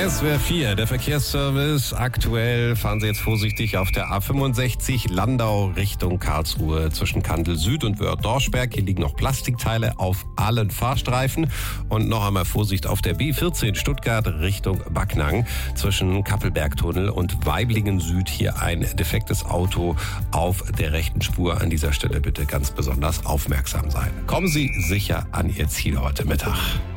SWR 4, der Verkehrsservice. Aktuell fahren Sie jetzt vorsichtig auf der A65 Landau Richtung Karlsruhe zwischen Kandel Süd und Wöhr-Dorschberg. Hier liegen noch Plastikteile auf allen Fahrstreifen. Und noch einmal Vorsicht auf der B14 Stuttgart Richtung Backnang zwischen Kappelbergtunnel und Weiblingen Süd. Hier ein defektes Auto auf der rechten Spur. An dieser Stelle bitte ganz besonders aufmerksam sein. Kommen Sie sicher an Ihr Ziel heute Mittag.